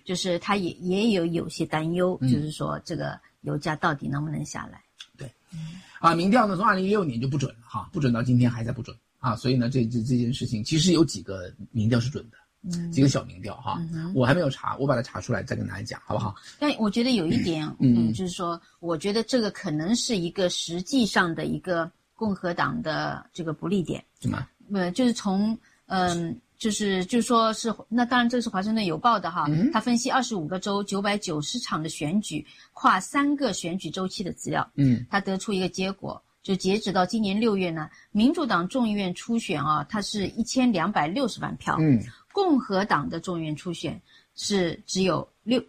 就是他也有些担忧，就是说这个油价到底能不能下来。 对，民调呢从2016年就不准了哈，不准到今天还在不准啊，所以呢这件事情其实有几个民调是准的，几个小民调哈，我还没有查，我把它查出来再跟大家讲好不好？ 但我觉得有一点，就是说，我觉得这个可能是一个实际上的一个共和党的这个不利点。 什么？ 就是从就是说是，那当然这是华盛顿邮报的哈，他分析25个州990场的选举，跨3个选举周期的资料，他得出一个结果，就截止到今年6月呢，民主党众议院初选啊，它是1260万票，共和党的众议院初选是只有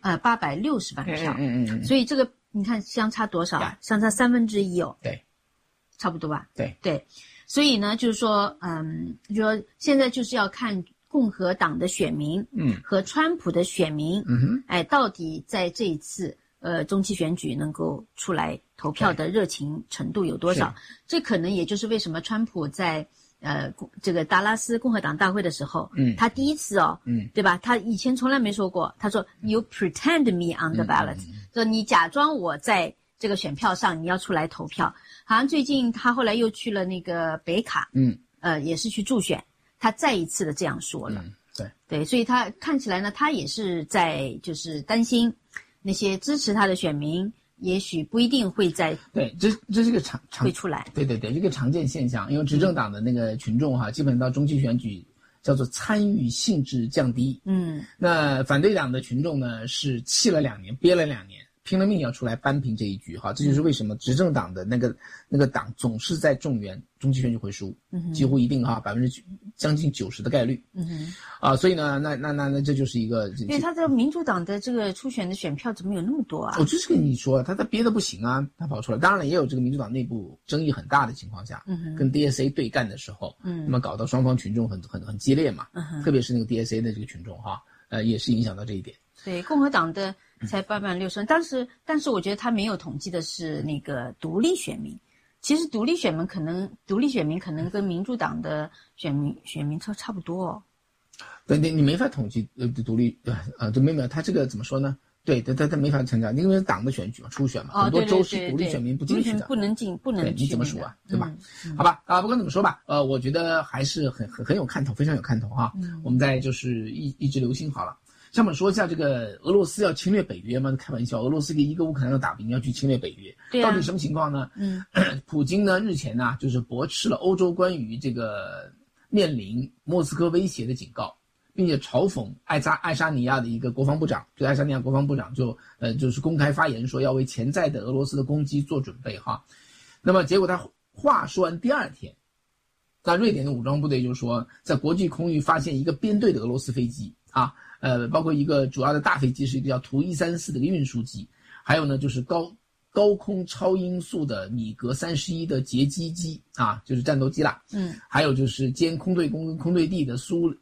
860万票，所以这个你看相差多少？相差1/3哦， 对， 差不多吧？ 对。 所以呢，就是说，就说现在就是要看共和党的选民，和川普的选民，到底在这一次中期选举能够出来投票的热情程度有多少？这可能也就是为什么川普在这个达拉斯共和党大会的时候，他第一次对吧？他以前从来没说过，他说 You pretend me on the ballot，说你假装我在这个选票上，你要出来投票。好像最近他后来又去了那个北卡，也是去助选，他再一次的这样说了，对，所以他看起来呢，他也是在就是担心那些支持他的选民，也许不一定会在对，这是个会出来， 对，这个常见现象，因为执政党的那个群众哈，基本到中期选举叫做参与兴致降低，那反对党的群众呢是气了2年，憋了2年。拼了命要出来扳平这一局哈，这就是为什么执政党的那个党总是在中期选举会输，几乎一定哈将近90%的概率，所以呢，那这就是一个， 因为他的民主党的这个初选的选票怎么有那么多啊？ 我就是跟你说，他憋得不行啊，他跑出来，当然了，也有这个民主党内部争议很大的情况下，跟 DSA 对干的时候，那么搞到双方群众很激烈嘛，特别是那个 DSA 的这个群众哈，也是影响到这一点。 对，共和党的才860万，但是我觉得他没有统计的是那个独立选民。其实独立选民可能跟民主党的选民差不多哦。 对，你没法统计独立对没有，他这个怎么说呢？对，他没法参加，因为党的选举嘛，初选嘛，很多州是独立选民不进去的， 不能进， 对，你怎么数啊？对吧？好吧，不管怎么说吧，我觉得还是很有看头，非常有看头哈。我们再就是一直留心好了。像我们说一下这个俄罗斯要侵略北约吗？开玩笑，俄罗斯一个乌克兰要打兵要去侵略北约，到底什么情况呢？普京呢日前呢就是驳斥了欧洲关于这个面临莫斯科威胁的警告，并且嘲讽爱沙尼亚的一个国防部长，这个爱沙尼亚国防部长就是公开发言说要为潜在的俄罗斯的攻击做准备哈。那么结果他话说完第2天，那瑞典的武装部队就说在国际空域发现一个编队的俄罗斯飞机啊。包括一个主要的大飞机是一个叫图134的一个运输机，还有呢就是高空超音速的米格31的截击机啊，就是战斗机啦。还有就是兼空对空跟空对地的苏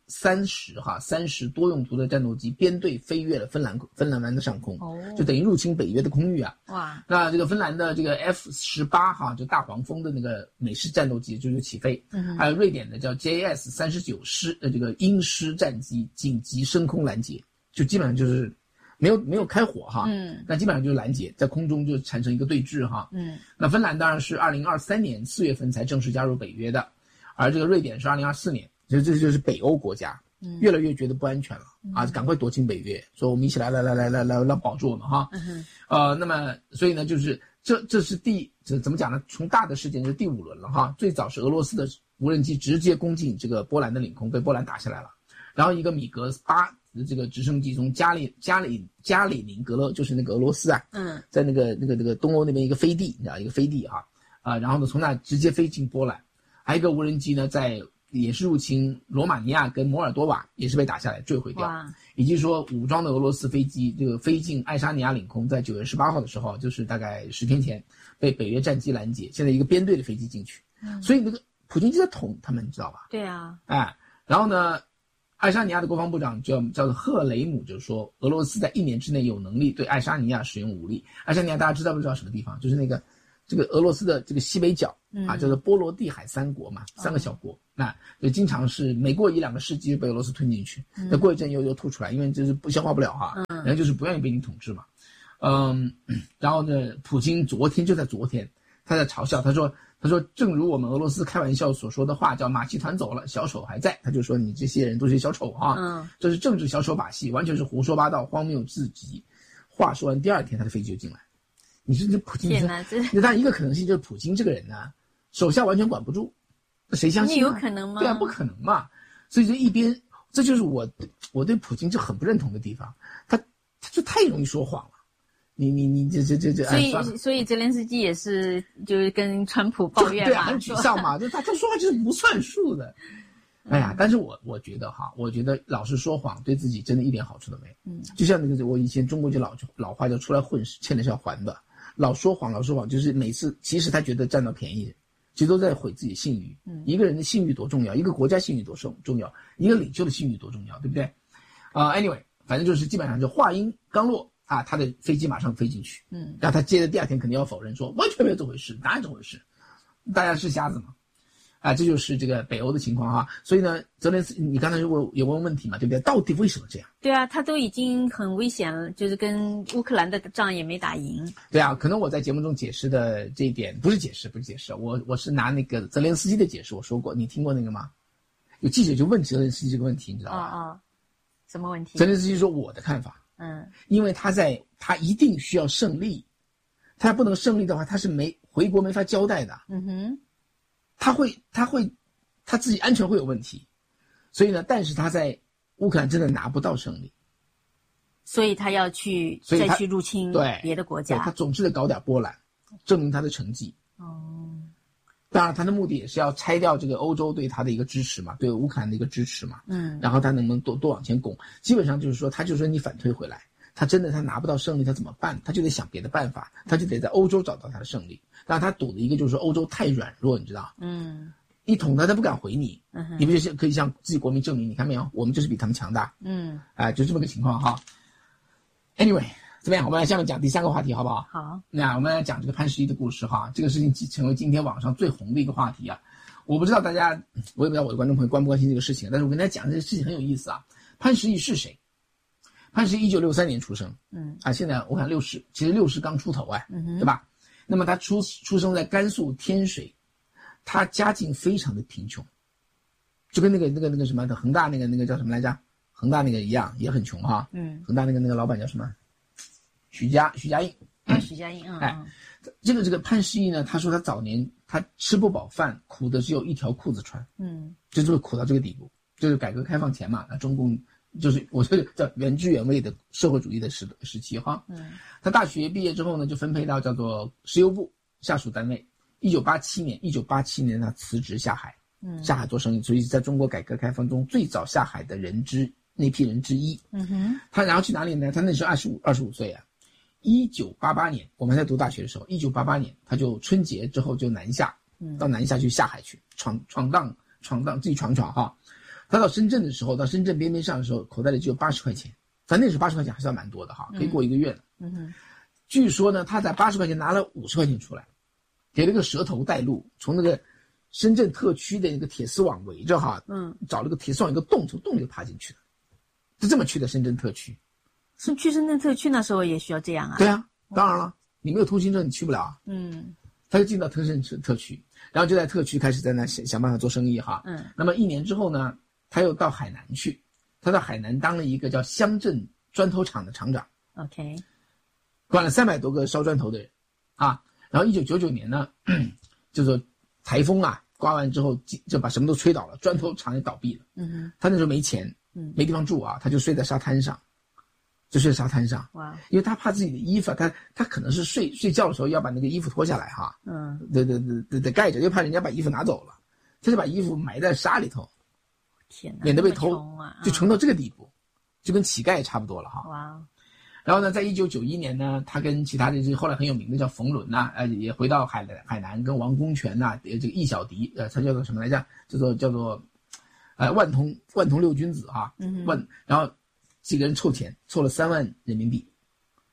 30多用途的战斗机编队飞越了芬兰湾的上空，就等于入侵北约的空域啊。哇！那这个芬兰的这个 F18就大黄蜂的那个美式战斗机就是起飞，还有瑞典的叫 JS39师的这个鹰狮战机紧急升空拦截，就基本上就是没有开火哈，那基本上就是拦截，在空中就产生一个对峙哈，那芬兰当然是2023年4月份才正式加入北约的，而这个瑞典是2024年，这就是北欧国家，越来越觉得不安全了啊，赶快躲进北约，说我们一起来保住我们哈，那么所以呢就是这是怎么讲呢？从大的事件是第5轮了哈，最早是俄罗斯的无人机直接攻进这个波兰的领空，被波兰打下来了，然后一个米格8。这个直升机从加里宁格勒，就是那个俄罗斯啊，在那个东欧那边一个飞地，你知道一个飞地然后呢从那直接飞进波兰，还有一个无人机呢也是入侵罗马尼亚跟摩尔多瓦，也是被打下来坠毁掉，以及说武装的俄罗斯飞机这个飞进爱沙尼亚领空，在9月18号的时候，就是大概10天前被北约战机拦截，现在一个编队的飞机进去，所以那个普京就在捅他们，你知道吧？ 对啊， 然后呢？爱沙尼亚的国防部长叫做赫雷姆，就是说俄罗斯在1年之内有能力对爱沙尼亚使用武力。爱沙尼亚大家知道不知道什么地方？就是那个这个俄罗斯的这个西北角啊，叫做波罗的海三国嘛，3个小国，那就经常是每过1-2个世纪被俄罗斯吞进去，那过一阵又吐出来，因为就是不消化不了哈，然后就是不愿意被你统治嘛。然后呢，普京就在昨天，他在嘲笑，他说正如我们俄罗斯开玩笑所说的话，叫马戏团走了，小丑还在，他就说你这些人都是小丑啊，这是政治小丑把戏，完全是胡说八道，荒谬至极。话说完第2天，他的飞机就进来。你说这普京，那当然一个可能性就是普京这个人呢，手下完全管不住，那谁相信？ 你有可能吗？ 对啊，不可能嘛。所以这就是我对普京就很不认同的地方，他就太容易说谎了。你这， 所以泽连斯基也是就是跟川普抱怨嘛， 对啊，很沮丧嘛，就他说话就是不算数的。哎呀，但是我觉得老是说谎对自己真的一点好处都没有。就像那个我以前中国就老话叫出来混欠的是要还的。老说谎，就是每次其实他觉得占到便宜，其实都在毁自己信誉。一个人的信誉多重要，一个国家信誉多重要，一个领袖的信誉多重要，对不对？Anyway， 反正就是基本上就话音刚落啊，他的飞机马上飞进去。然后他接着第2天肯定要否认说完全没有这回事，哪有这回事？大家是瞎子嘛。这就是这个北欧的情况哈，所以呢，泽连斯基，你刚才有问问题嘛，对不对？到底为什么这样？ 对啊，他都已经很危险了，就是跟乌克兰的仗也没打赢。 对啊，可能我在节目中解释的这一点不是解释，我是拿那个泽连斯基的解释，我说过，你听过那个吗？有记者就问泽连斯基这个问题，你知道吧？ 什么问题？ 泽连斯基说我的看法，因为他一定需要胜利，他不能胜利的话，他是回国没法交代的。他自己安全会有问题，所以呢，但是他在乌克兰真的拿不到胜利， 所以他要再去入侵别的国家， 他总是得搞点波澜，证明他的成绩。当然他的目的也是要拆掉这个欧洲对他的一个支持嘛，对乌克兰的一个支持嘛，然后他能不能多往前拱？基本上就是说，他就说你反推回来，他拿不到胜利，他怎么办？他就得想别的办法，他就得在欧洲找到他的胜利。但他赌的一个就是说欧洲太软弱，你知道？一捅他不敢回你，你不就可以向自己国民证明？你看没有，我们就是比他们强大。就这么个情况哈。Anyway， 怎么样？我们来下面讲第3个话题，好不好？ 好。 那我们来讲这个潘石屹的故事哈。这个事情成为今天网上最红的一个话题啊。我不知道大家，我也不知道我的观众朋友关不关心这个事情，但是我跟大家讲这个事情很有意思啊。潘石屹是谁？潘石屹1963年出生，现在我看其实60刚出头对吧？那么他出生在甘肃天水，他家境非常的贫穷，就跟那个什么的恒大那个叫什么来着？恒大那个一样，也很穷哈。恒大那个老板叫什么？许家印。 许家印。 这个潘石屹呢，他说他早年他吃不饱饭，苦的只有一条裤子穿。就是苦到这个地步，就是改革开放前嘛，那中共。就是我觉得叫原汁原味的社会主义的时期哈。他大学毕业之后呢，就分配到叫做石油部下属单位。1987年他辞职下海，下海做生意，所以在中国改革开放中最早下海的那批人之一。他然后去哪里呢？他那时候25岁啊。1988年我们还在读大学的时候，1988年他就春节之后就南下，到南下去下海去闯荡自己闯哈。他到深圳的时候，到深圳边上的时候，口袋里只有80块钱，反正那时候80块钱还算蛮多的哈，可以过1个月了。据说呢，他在80块钱拿了50块钱出来，给了个蛇头带路，从那个深圳特区的那个铁丝网围着哈，找了个铁丝网一个洞，从洞里爬进去的，就这么去的深圳特区。 去深圳特区那时候也需要这样啊？ 对啊，当然了，你没有通行证你去不了啊。他就进到深圳特区，然后就在特区开始在那想办法做生意哈。那么1年之后呢？他又到海南去，他到海南当了一个叫乡镇砖头厂的厂长。 OK， 管了300多个烧砖头的人啊。然后1999年呢，就是台风啊刮完之后就把什么都吹倒了，砖头厂也倒闭了。他那时候没钱，没地方住啊，他就睡在沙滩上。哇！因为他怕自己的衣服，他可能是睡觉的时候要把那个衣服脱下来哈。得盖着，又怕人家把衣服拿走了，他就把衣服埋在沙里头。 天哪， 免得被偷，就穷到这个地步，就跟乞丐差不多了哈。 哇！ 然后呢，在1991年呢，他跟其他的后来很有名的叫冯仑呐，也回到海南，跟王功权呐，这个易小迪，他叫做什么来着？叫做万通六君子哈。然后几个人凑钱，凑了3万人民币，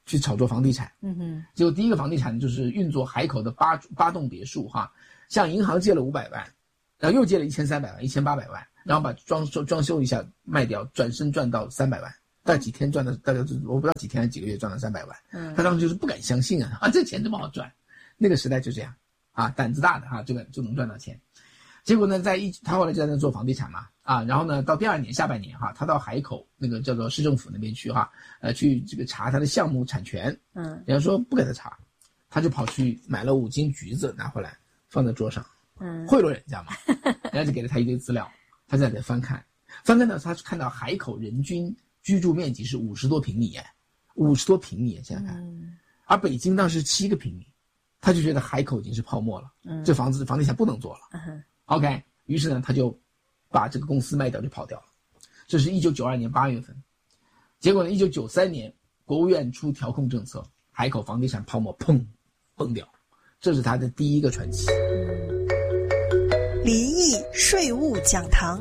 去炒作房地产。结果第一个房地产就是运作海口的八栋别墅哈，向银行借了500万，然后又借了1300万、1800万，然后把装修一下卖掉，转身赚到300万。大概几天赚的，大概我不知道几天还是几个月赚了300万。他当时就是不敢相信啊，这钱这么好赚。那个时代就这样啊，胆子大的哈，就能赚到钱。结果呢，他后来就在那做房地产嘛啊，然后呢，到第2年下半年哈，他到海口那个叫做市政府那边去哈，去这个查他的项目产权。人家说不给他查，他就跑去买了5斤橘子拿回来放在桌上，贿赂人家嘛，人家就给了他一堆资料，他在那翻看呢，他看到海口人均居住面积是50多平米，50多平米，想想看，而北京当时7个平米，他就觉得海口已经是泡沫了，这房地产不能做了。OK， 于是呢，他就把这个公司卖掉就跑掉了。这是1992年8月份，结果呢，1993年国务院出调控政策，海口房地产泡沫砰崩掉，这是他的第一个传奇。 离异税务讲堂。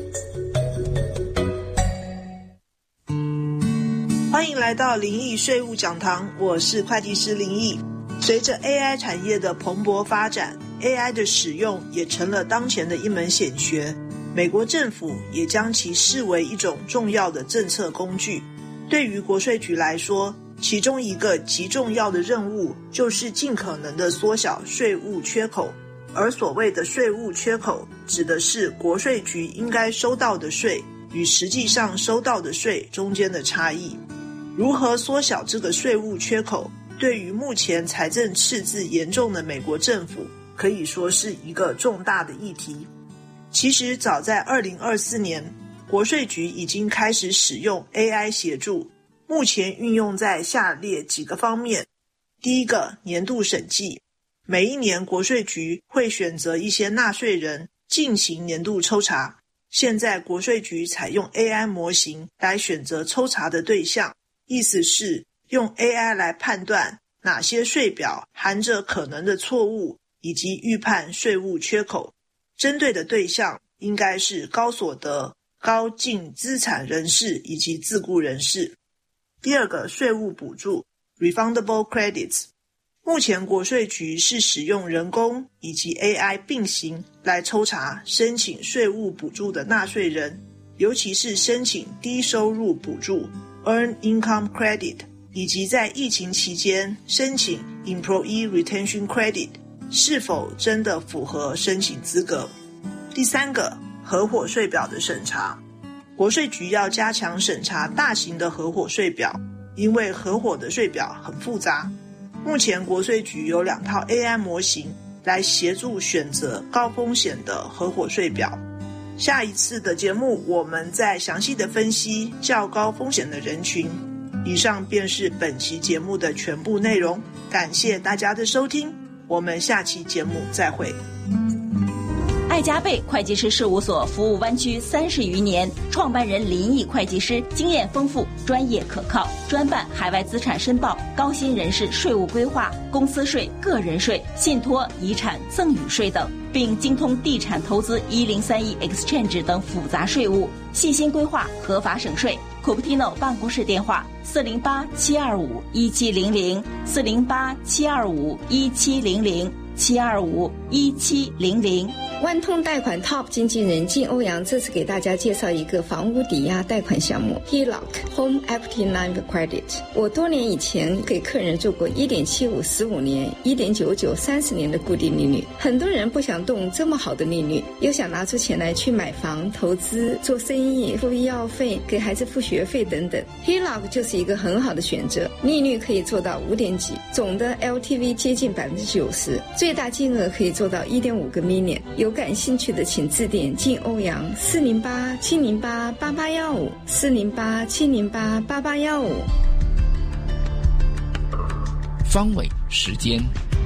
欢迎来到灵异税务讲堂，我是会计师林毅。随着 AI 产业的蓬勃发展， AI 的使用也成了当前的一门显学，美国政府也将其视为一种重要的政策工具。对于国税局来说，其中一个极重要的任务就是尽可能的缩小税务缺口，而所谓的税务缺口指的是国税局应该收到的税与实际上收到的税中间的差异。如何缩小这个税务缺口，对于目前财政赤字严重的美国政府可以说是一个重大的议题。其实早在2024年，国税局已经开始使用 AI 协助，目前运用在下列几个方面。第一个，年度审计。每一年国税局会选择一些纳税人进行年度抽查，现在国税局采用 AI 模型来选择抽查的对象，意思是用 AI 来判断哪些税表含着可能的错误，以及预判税务缺口。针对的对象应该是高所得、高净资产人士以及自雇人士。第二个，税务补助 Refundable Credits。 目前国税局是使用人工以及 AI 并行来抽查申请税务补助的纳税人，尤其是申请低收入补助 Earned Income Credit， 以及在疫情期间申请 Employee Retention Credit是否真的符合申请资格。第三个，合伙税表的审查。国税局要加强审查大型的合伙税表，因为合伙的税表很复杂。目前国税局有2套 AI 模型来协助选择高风险的合伙税表。下一次的节目我们再详细的分析较高风险的人群。以上便是本期节目的全部内容，感谢大家的收听，我们下期节目再会。 爱加倍会计师事务所服务湾区30余年，创办人林毅会计师经验丰富，专业可靠，专办海外资产申报、高薪人士税务规划、公司税、个人税、信托、遗产、赠与税等，并精通地产投资1031 Exchange 等复杂税务，细心规划合法省税。Cupertino 办公室电话408-725-1700 408-725-1700 725-1700。 万通贷款 Top 经纪人靳欧阳这次给大家介绍一个房屋抵押贷款项目 HELOC Home Equity Line of Credit。 我多年以前给客人做过 1.75 15年 1.99 30年的固定利率，很多人不想动这么好的利率，又想拿出钱来去买房、投资、做生意、付医药费、给孩子付学费等等。 HELOC 就是一个很好的选择，利率可以做到5点几，总的 LTV 接近 90%， 最大金额可以做到 1.5 个 million。 有感兴趣的请致电靳欧阳408-708-8815 408-708-8815。 方伟时间。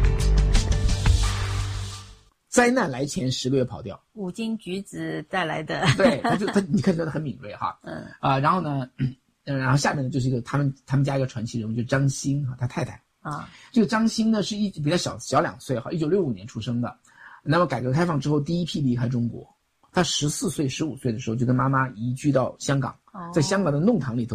灾难来前10个月跑掉 5斤橘子带来的。 对，他你看他很敏锐哈。然后呢，然后下面呢就是一个他们家一个传奇人物，就是张欣哈，他太太啊。这个张欣呢是比他小2岁哈，1965年出生的。那么改革开放之后第一批离开中国，他14岁15岁的时候就跟妈妈移居到香港，在香港的弄堂里头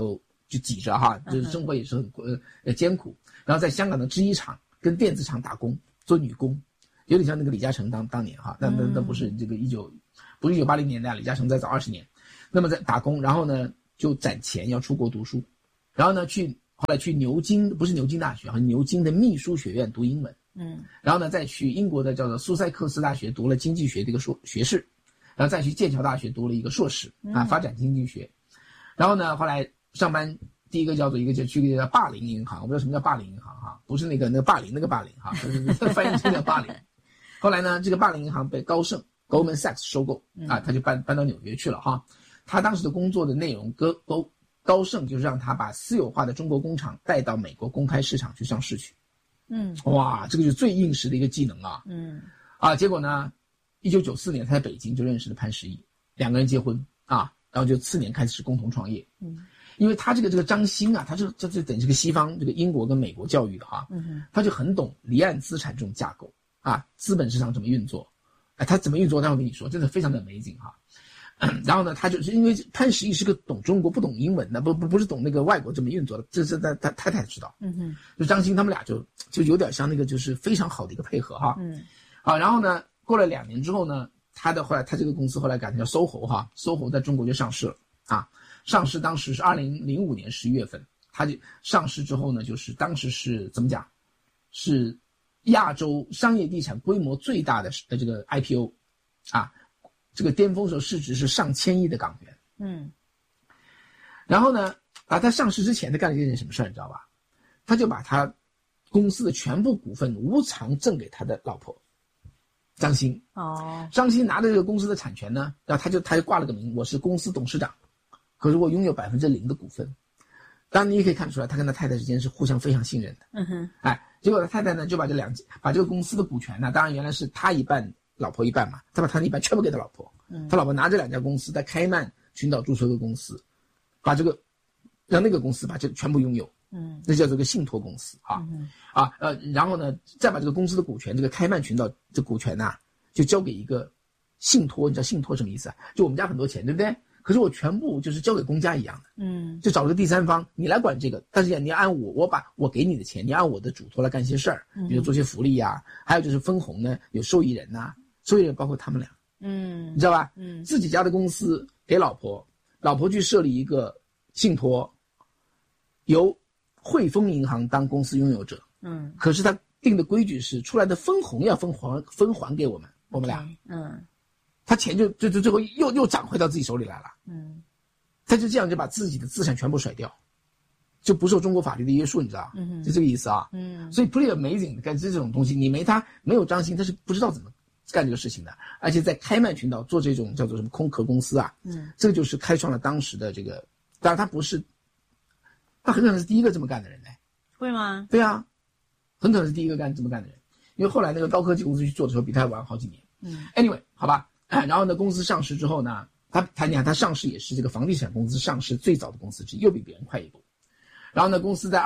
就挤着哈，就是生活也是很艰苦。然后在香港的织衣厂跟电子厂打工，做女工，有点像那个李嘉诚当年哈，那不是这个不是1980年代，李嘉诚再早20年。那么在打工，然后呢就攒钱要出国读书，然后呢后来去牛津，不是牛津大学，好像牛津的秘书学院读英文，然后呢再去英国的叫做苏塞克斯大学读了经济学的一个学士，然后再去剑桥大学读了一个硕士啊，发展经济学。然后呢后来上班，第一个叫去一个叫霸凌银行，我不知道什么叫霸凌银行哈，不是那个霸凌那个霸凌哈，翻译成叫霸凌。后来呢这个霸凌银行被高盛 Goldman Sachs 收购啊，他就搬到纽约去了哈。他当时的工作的内容高盛就是让他把私有化的中国工厂带到美国公开市场去上市去。哇，这个就是最硬实的一个技能啊。结果呢1994年他在北京就认识了潘石屹，两个人结婚啊，然后就次年开始共同创业。因为他这个张欣啊，他这等于是个西方这个英国跟美国教育的哈，他就很懂离岸资产这种架构啊，资本市场怎么运作，他怎么运作，待会跟你说，真的非常的amazing哈。然后呢，他就是因为潘石屹是个懂中国不懂英文的，不是懂那个外国怎么运作的，这是他太太知道。就张欣他们俩就有点像那个就是非常好的一个配合哈。然后呢，过了2年之后呢，后来他这个公司后来改成叫 SOHO 哈 ，SOHO 在中国就上市了啊。上市当时是2005年11月份，他就上市之后呢，就是当时是怎么讲，是亚洲商业地产规模最大的这个 IPO 啊。这个巅峰时候市值是上千亿的港元。然后呢，他上市之前他干了一件什么事儿，你知道吧？他就把他公司的全部股份无偿赠给他的老婆张欣。张欣拿着这个公司的产权呢，然后他就挂了个名，我是公司董事长，可是我拥有0%的股份。当然你也可以看出来，他跟他太太之间是互相非常信任的。结果他太太呢就把这个公司的股权呢，当然原来是他一半，老婆一半嘛，他把他那一半全部给他老婆。他老婆拿这2家公司在开曼群岛注册个公司，把这个让那个公司把这个全部拥有。那叫做个信托公司然后呢再把这个公司的股权，这个开曼群岛这股权呐，就交给一个信托。你知道信托什么意思啊？就我们家很多钱，对不对？可是我全部就是交给公家一样的。就找了个第三方，你来管这个，但是你要按我给你的钱，你按我的嘱托来干些事儿，比如做些福利呀，还有就是分红呢，有受益人呐，受益人包括他们俩。你知道吧？自己家的公司给老婆去设立一个信托，由汇丰银行当公司拥有者。可是他定的规矩是，出来的分红要分还给我们俩。他钱就最后又涨回到自己手里来了。他就这样就把自己的资产全部甩掉，就不受中国法律的约束，你知道？就这个意思啊。所以 pretty amazing 干这种东西，你没有张欣，他是不知道怎么干这个事情的。而且在开曼群岛做这种叫做什么空壳公司啊，这个就是开创了当时的这个，当然他很可能是第一个这么干的人呢。 会吗？ 对啊，很可能是第一个这么干的人，因为后来那个高科技公司去做的时候比他晚好几年。anyway 好吧。然后呢公司上市之后呢，你看他上市也是这个房地产公司上市最早的公司之一，又比别人快一步。然后呢公司在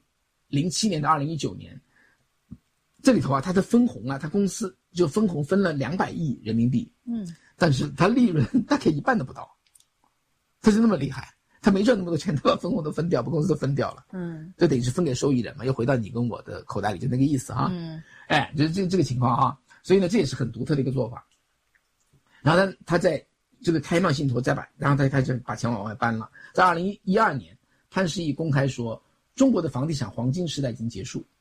2007年到2019年这里头啊，他的分红啊，他公司就分红分了200亿人民币。但是他利润大概1半都不到，他是那么厉害，他没赚那么多钱，他把分红都分掉，把公司都分掉了。就等于是分给受益人嘛，又回到你跟我的口袋里，就那个意思哈。就是这个情况哈。所以呢这也是很独特的一个做法。然后他在这个开曼信托然后他开始把钱往外搬了。在2012年，潘石屹公开说，中国的房地产黄金时代已经结束。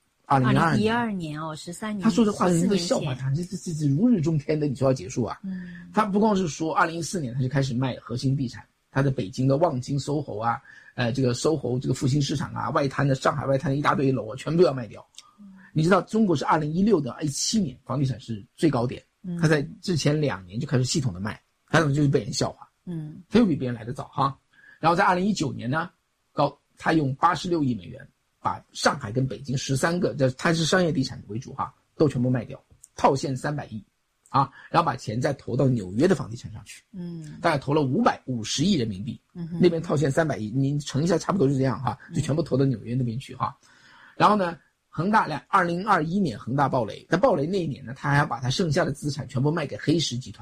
2012年13年。 他说这话是一个笑话，他这如日中天的，你说要结束啊？他不光是说2014年他就开始卖核心地产，他的北京的望京 SOHO 啊，这个 SOHO 这个复兴市场啊，外滩的上海外滩的一大堆楼啊，全部要卖掉。你知道中国是2016到17年房地产是最高点。他在之前2年就开始系统的卖，他就是被人笑话。他又比别人来得早哈。然后在2019年呢，他用86亿美元把上海跟北京13个，他是商业地产为主哈，都全部卖掉，套现300亿啊，然后把钱再投到纽约的房地产上去。大概投了550亿人民币。那边套现300亿，你乘一下差不多是这样哈，就全部投到纽约那边去哈。然后呢恒大2021年恒大暴雷，在暴雷那一年呢，他还要把他剩下的资产全部卖给黑石集团，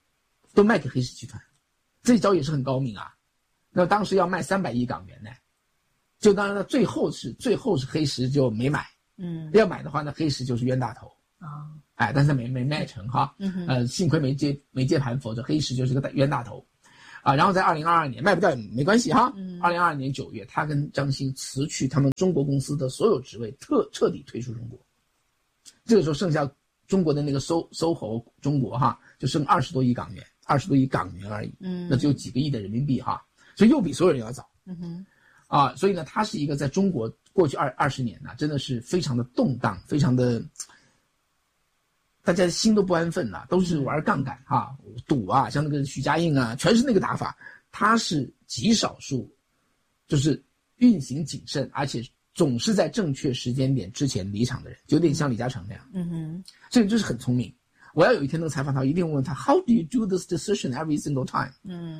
这一招也是很高明啊。那当时要卖300亿港元呢， 就当然了，最后是黑石就没买，要买的话呢，黑石就是冤大头但是没卖成哈，幸亏没接盘，否则黑石就是个冤大头然后在2022年卖不掉也没关系哈，2022年9月，他跟张欣辞去他们中国公司的所有职位，彻底退出中国。这个时候剩下中国的那个SOHO中国哈，就剩20多亿港元而已，那只有几个亿的人民币哈，所以又比所有人要早，所以呢，他是一个在中国过去20年呢，真的是非常的动荡，非常的，大家心都不安分呐，都是玩杠杆哈，赌啊，像那个许家印啊，全是那个打法。他是极少数，就是运行谨慎，而且总是在正确时间点之前离场的人，就有点像李嘉诚那样。所以就是很聪明。我要有一天能采访他，一定问他 How do you do this decision every single time？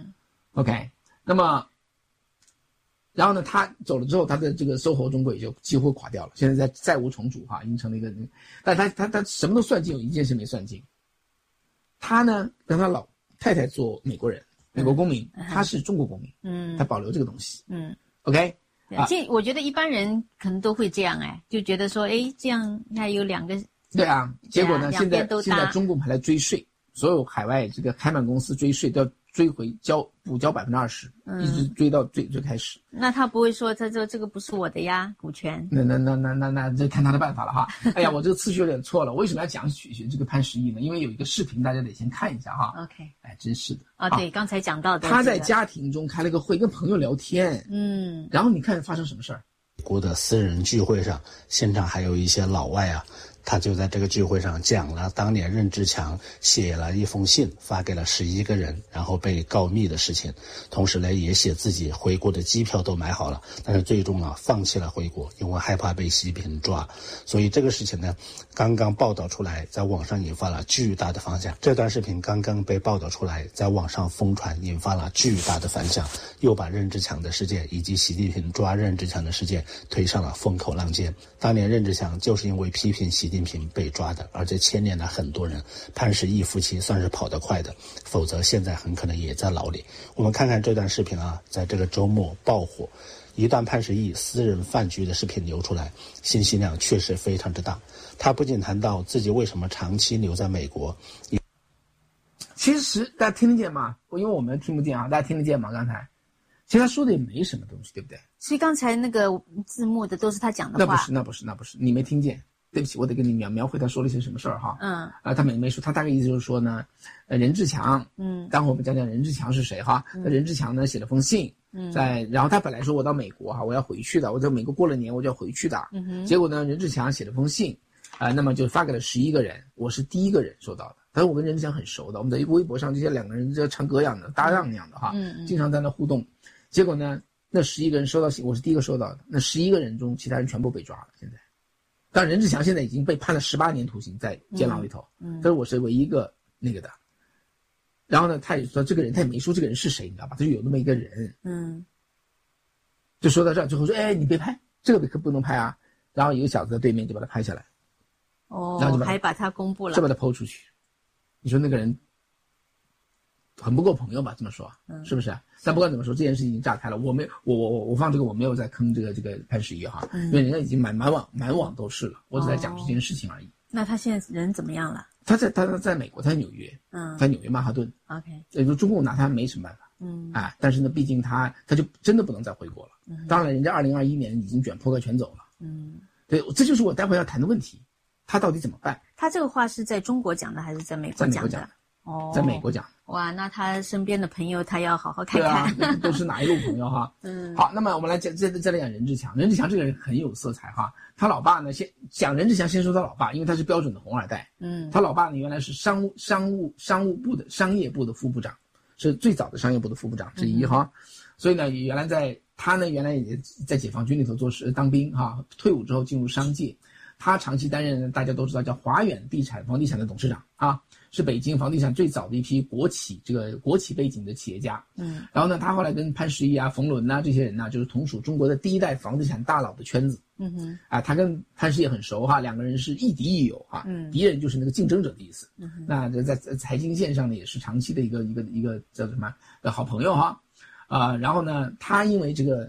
OK， 那么，然后呢，他走了之后，他的这个SOHO中国也就几乎垮掉了，现在再无重组哈，已经成了一个，但他什么都算进，有一件事没算进。他呢跟他老太太做美国人，美国公民，他是中国公民，他保留这个东西。OK。 我觉得一般人可能都会这样就觉得说这样还有2个。 对啊，结果呢，现在中共还来追税，所有海外这个开曼公司追税都要追回补交20%，一直追到最开始。 那他不会说他说这个不是我的呀，股权。 那这看他的办法了哈。哎呀，我这个次序有点错了，为什么要讲这个潘石屹呢？因为有一个视频大家得先看一下哈。 OK。 真是的。 对，刚才讲到的。 他在家庭中开了个会，跟朋友聊天。然后你看发生什么事儿？ 美国的私人聚会上，现场还有一些老外他就在这个聚会上讲了当年任志强写了一封信发给了11个人，然后被告密的事情，同时呢也写自己回国的机票都买好了，但是最终放弃了回国，因为害怕被习近平抓。所以这个事情呢刚刚报道出来，在网上引发了巨大的反响。这段视频刚刚被报道出来，在网上疯传，引发了巨大的反响，又把任志强的事件以及习近平抓任志强的事件推上了风口浪尖。当年任志强就是因为批评习近平被抓的，而这牵连了很多人。潘石屹夫妻算是跑得快的，否则现在很可能也在牢里。我们看看这段视频在这个周末爆火，一段潘石屹私人饭局的视频流出来，信息量确实非常之大。他不仅谈到自己为什么长期留在美国， 其实大家听得见吗？因为我们听不见大家听得见吗？刚才其实他说的也没什么东西，对不对？ 所以刚才那个字幕的都是他讲的话。 那不是，你没听见。对不起，我得跟你描绘他说了一些什么事儿哈。他没说，他大概意思就是说呢，任志强，待会儿我们讲讲任志强是谁哈。那任志强呢写了封信，然后他本来说我到美国我要回去的，我在美国过了年我就要回去的。结果呢，任志强写了封信，那么就发给了11个人，我是第一个人收到的。但是我跟任志强很熟的，我们在微博上这些2个人就唱歌一样的搭档那样的哈，经常在那互动。结果呢，那11个人收到信，我是第一个收到的。那11个人中，其他人全部被抓了。现在，但任志强现在已经被判了18年徒刑，在监牢里头。但是我是唯一一个那个的。然后呢，他也说这个人，他也没说这个人是谁，你知道吧？他就有那么一个人。就说到这儿，最后说，你别拍，这个可不能拍啊。然后一个小子在对面就把他拍下来。然后就还把他公布了， 就把他抛出去。你说那个人很不够朋友吧？这么说，是不是？但不管怎么说，这件事情已经炸开了。我放这个，我没有在坑这个潘石屹哈，因为人家已经满网都是了，我只在讲这件事情而已。 那他现在人怎么样了？ 他在美国，他在纽约，在纽约曼哈顿。 OK， 也就中共拿他没什么办法。但是呢，毕竟他就真的不能再回国了。当然，人家2021年已经卷铺盖全走了。对，这就是我待会要谈的问题，他到底怎么办？ 他这个话是在中国讲的还是在美国讲的？ 在美国讲。 哇，那他身边的朋友他要好好看看。 对啊，都是哪一路朋友哈。好，那么我们来再来讲任志强。任志强这个人很有色彩哈。他老爸呢，先讲任志强，先说他老爸，因为他是标准的红二代。他老爸呢，原来是商务部的商业部的副部长，是最早的商业部的副部长之一哈。所以呢，他原来也在解放军里头当兵哈，退伍之后进入商界。他长期担任大家都知道叫华远房地产的董事长啊，是北京房地产最早的一批国企背景的企业家。然后呢，他后来跟潘石屹冯仑这些人就是同属中国的第一代房地产大佬的圈子。他跟潘石屹很熟哈，2个人是亦敌亦友哈。敌人就是那个竞争者的意思。那在财经线上呢，也是长期的一个叫什么的好朋友哈。然后呢，他因为这个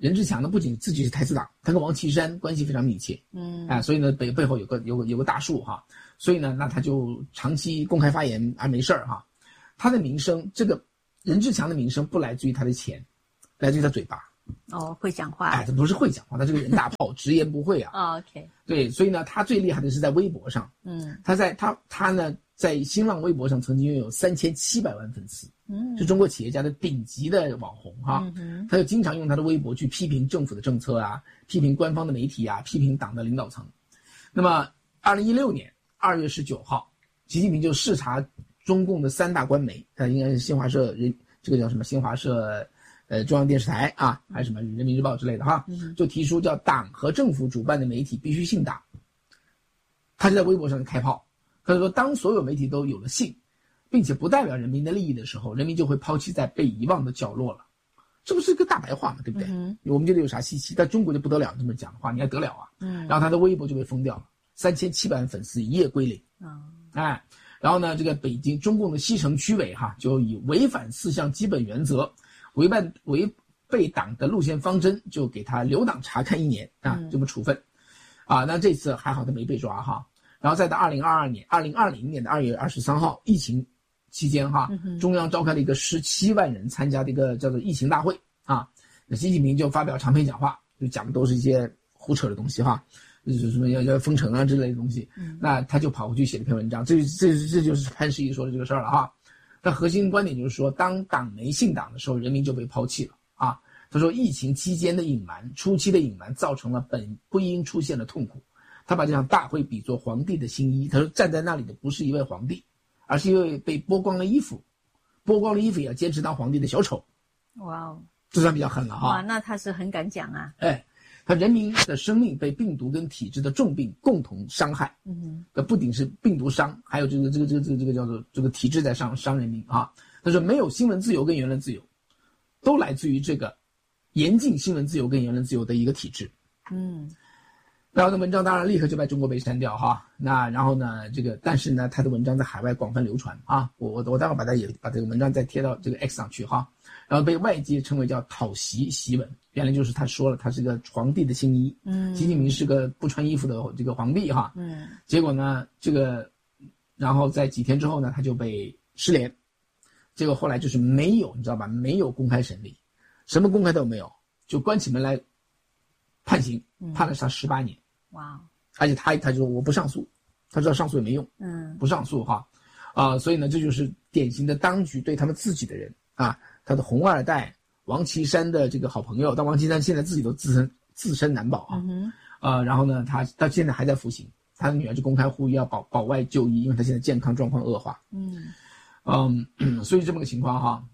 任志强呢不仅自己是太子党，他跟王岐山关系非常密切，所以呢背后有个大树哈，所以呢那他就长期公开发言没事儿哈。他的名声，这个任志强的名声不来自于他的钱，来自于他嘴巴。 会讲话。 这不是会讲话，他这个人大炮，直言不讳啊。 OK。 对，所以呢，他最厉害的是在微博上。他呢，在新浪微博上曾经拥有3700万粉丝。是中国企业家的顶级的网红哈。他就经常用他的微博去批评政府的政策啊，批评官方的媒体啊，批评党的领导层。那么2016年2月19号，习近平就视察中共的3大官媒，应该是新华社这个叫什么新华社中央电视台啊，还是什么人民日报之类的哈，就提出叫党和政府主办的媒体必须姓党。他就在微博上开炮，他说当所有媒体都有了姓，并且不代表人民的利益的时候，人民就会抛弃在被遗忘的角落了。这不是一个大白话嘛，对不对？我们觉得有啥稀奇，在中国就不得了，这么讲的话你还得了啊？然后他的微博就被封掉了，3700万粉丝一夜归零。然后呢，这个北京中共的西城区委就以违反4项基本原则，违背党的路线方针，就给他留党察看1年这么处分。那这次还好他没被抓哈。然后再到2020年的2月23号，疫情期间中央召开了一个17万人参加的一个叫做疫情大会那习近平就发表长篇讲话，就讲的都是一些胡扯的东西什么要封城啊之类的东西。那他就跑回去写了篇文章，这就是潘石屹说的这个事儿了哈。那核心观点就是说，当党媒姓党的时候，人民就被抛弃了他说疫情期间的隐瞒，初期的隐瞒造成了本不应出现的痛苦。他把这场大会比作皇帝的新衣，他说站在那里的不是一位皇帝，而是一位被剥光了衣服也要坚持当皇帝的小丑。 哇哦， 这算比较狠了哈。 哇，那他是很敢讲啊。 他人民的生命被病毒跟体制的重病共同伤害。不仅是病毒伤，还有这个叫做这个体制在伤人民他说没有新闻自由跟言论自由，都来自于这个严禁新闻自由跟言论自由的一个体制。然后呢，文章当然立刻就在中国被删掉那然后呢，但是呢，他的文章在海外广泛流传我待会儿把这个文章再贴到这个 X 上去然后被外界称为叫讨习檄文，原来就是他说了他是个皇帝的新衣，习近平是个不穿衣服的这个皇帝结果呢，然后在几天之后呢，他就被失联，结果后来就是没有，你知道吧？没有公开审理，什么公开都没有，就关起门来判刑，判了他18年。 哇！ 而且他就说我不上诉，他知道上诉也没用，不上诉所以呢，这就是典型的当局对他们自己的人他的红二代王岐山的这个好朋友，但王岐山现在自己都自身难保然后呢，他到现在还在服刑，他的女儿就公开呼吁要保外就医，因为他现在健康状况恶化。所以这么个情况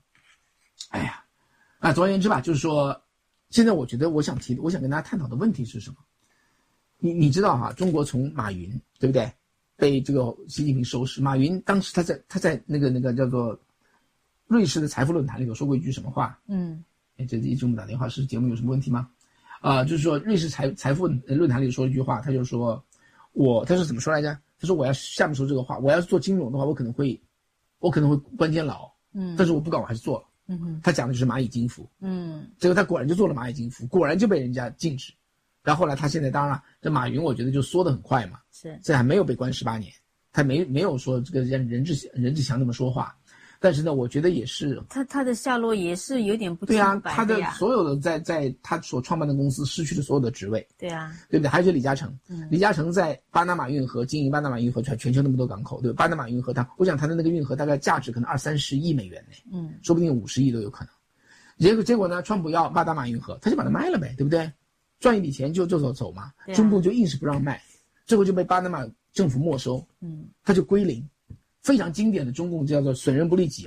总而言之吧，就是说，现在我觉得我想跟大家探讨的问题是什么？你知道中国从马云对不对被这个习近平收拾，马云当时他在那个叫做瑞士的财富论坛里有说过一句什么话？这一直我们打电话是节目有什么问题吗？就是说瑞士财富论坛里说一句话，他就说他是怎么说来着？他说我要下面说这个话，我要是做金融的话，我可能会关监牢，但是我不管，我还是做了。他讲的就是蚂蚁金服，结果他果然就做了蚂蚁金服，果然就被人家禁止。然后后来他现在当然了，这马云我觉得就缩得很快嘛，现在还没有被关18年，他没有说这个任志强那么说话，但是呢，我觉得也是他的下落也是有点不清白的。 对他的所有的在他所创办的公司失去了所有的职位。 对不对？还有李嘉诚，李嘉诚在巴拿马运河经营巴拿马运河全球那么多港口，对吧？巴拿马运河我想他的那个运河大概价值可能20-30亿美元呢，说不定50亿都有可能。结果呢，川普要巴拿马运河，他就把它卖了呗，对不对？赚一笔钱就走嘛，中共就硬是不让卖，最后就被巴拿马政府没收，他就归零，非常经典的中共叫做损人不利己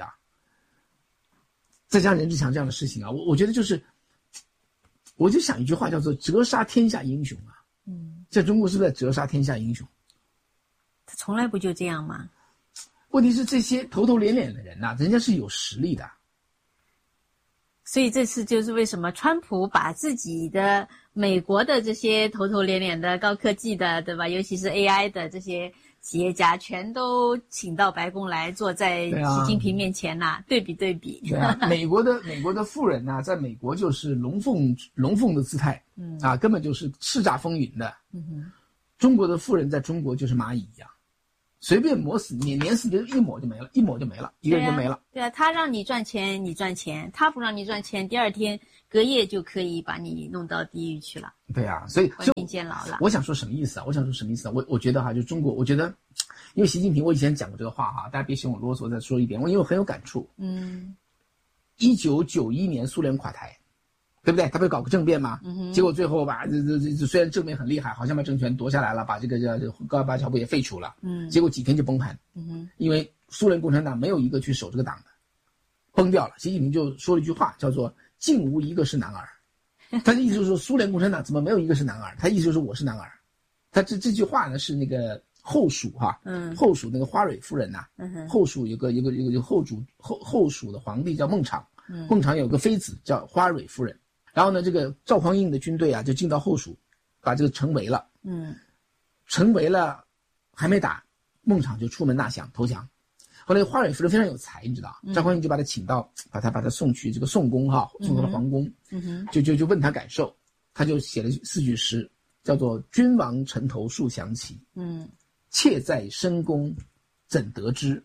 再加上任志强这样的事情我觉得就是，我就想一句话叫做折杀天下英雄在中国是不是在折杀天下英雄？ 他从来不就这样吗？ 问题是这些头头脸脸的人人家是有实力的。 所以这次就是为什么川普把自己的美国的这些头头脸脸的高科技的，对吧？尤其是 AI 的这些企业家全都请到白宫来，坐在习近平面前呐，对比。 对啊，美国的富人呐，在美国就是龙凤的姿态，根本就是叱咤风云的。中国的富人在中国就是蚂蚁一样，随便磨死碾死一抹就没了，一个人就没了。 对啊，他让你赚钱，你赚钱；他不让你赚钱，第二天隔夜就可以把你弄到地狱去了。 对啊，所以关进监牢了。 我想说什么意思啊？我觉得就中国，我觉得，因为习近平，我以前讲过这个话大家别嫌我啰嗦，再说一遍，因为我很有感触。1991年苏联垮台，对不对？他不是搞个政变吗？结果最后吧，这虽然政变很厉害，好像把政权夺下来了，把这个戈尔巴乔夫也废除了。结果几天就崩盘。因为苏联共产党没有一个去守这个党的，崩掉了。习近平就说了一句话，叫做“竟无一个是男儿”。他的意思就是说，苏联共产党怎么没有一个是男儿？他意思就是我是男儿。他这句话呢是那个后蜀后蜀那个花蕊夫人呐，后蜀有个后蜀的皇帝叫孟昶，孟昶有个妃子叫花蕊夫人。然后呢，这个赵匡胤的军队就进到后蜀，把这个城围了。城围了，还没打，孟昶就出门纳降投降。后来花蕊夫人非常有才，你知道，赵匡胤就把他请到，把他送去这个宋宫送到了皇宫，就问他感受，他就写了4句诗，叫做“君王城头树降旗，妾在深宫怎得知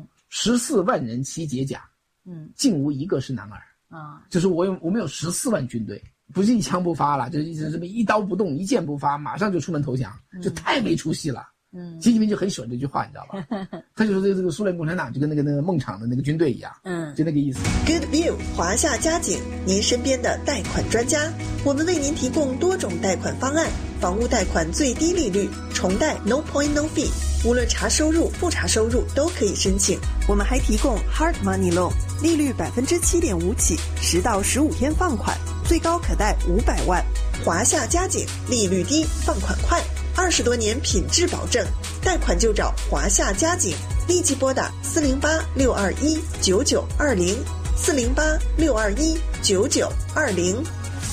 ？14万人齐解甲，竟无一个是男儿。”就是我们有14万军队，不是一枪不发了，就是这么一刀不动，一箭不发，马上就出门投降，就太没出息了。习近平就很喜欢这句话，你知道吧？他就说这个苏联共产党就跟那个孟昶的那个军队一样，就那个意思。 Good View 华夏家景，您身边的贷款专家，我们为您提供多种贷款方案，房屋贷款最低利率，重贷 No Point No Fee， 无论查收入不查收入都可以申请。我们还提供 Hard Money Loan， 利率7.5%起，10到15天放款，最高可贷500万。华夏家景，利率低，放款快，20多年品质保证，贷款就找华夏家景，立即拨打408-621-9920 408-621-9920。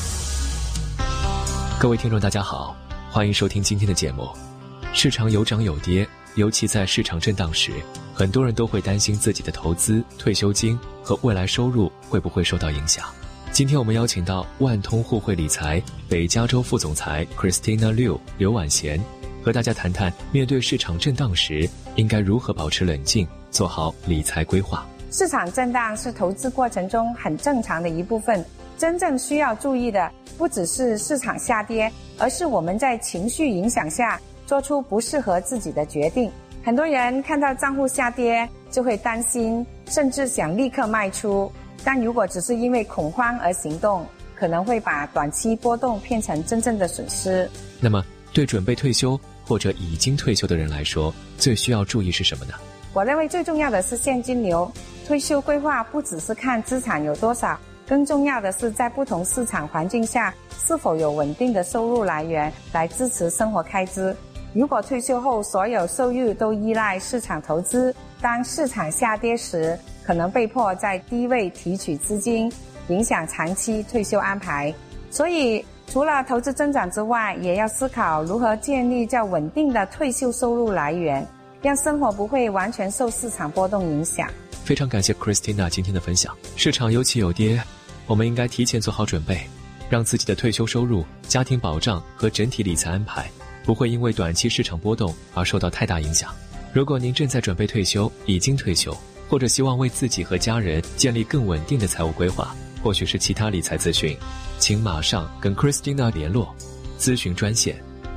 各位听众大家好，欢迎收听今天的节目。市场有涨有跌，尤其在市场震荡时，很多人都会担心自己的投资、退休金和未来收入会不会受到影响。今天我们邀请到万通互惠理财北加州副总裁 Christina Liu 刘婉贤，和大家谈谈面对市场震荡时应该如何保持冷静，做好理财规划。 市场震荡是投资过程中很正常的一部分，真正需要注意的不只是市场下跌，而是我们在情绪影响下做出不适合自己的决定。很多人看到账户下跌就会担心，甚至想立刻卖出，但如果只是因为恐慌而行动，可能会把短期波动变成真正的损失。 那么对准备退休或者已经退休的人来说，最需要注意是什么呢？ 我认为最重要的是现金流。退休规划不只是看资产有多少，更重要的是在不同市场环境下是否有稳定的收入来源来支持生活开支。如果退休后所有收入都依赖市场投资，当市场下跌时，可能被迫在低位提取资金，影响长期退休安排。所以除了投资增长之外，也要思考如何建立较稳定的退休收入来源，让生活不会完全受市场波动影响。 非常感谢 Christina 今天的分享。市场有起有跌，我们应该提前做好准备，让自己的退休收入、家庭保障和整体理财安排不会因为短期市场波动而受到太大影响。如果您正在准备退休、已经退休，或者希望为自己和家人建立更稳定的财务规划，或许是其他理财咨询，请马上跟 Christina 联络。咨询专线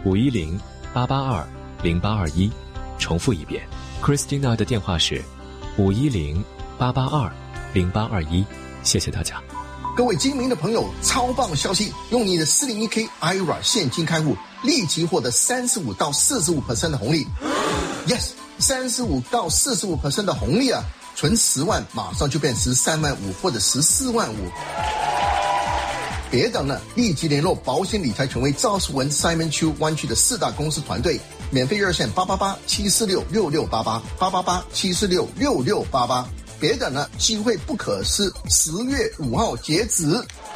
510-882-0821，重复一遍 ，Christina 的电话是510-882-0821。谢谢大家。 各位精明的朋友，超棒消息！用你的401k IRA 现金开户，立即获得35到45% 的红利。Yes， 35到45% 的红利啊！存10万，马上就变13万5或者14万5。别等了，立即联络保险理财权威赵世文 Simon Chu 湾区的4大公司团队，免费热线888-746-6688，888-746-6688。别等了，机会不可失，10月5号截止。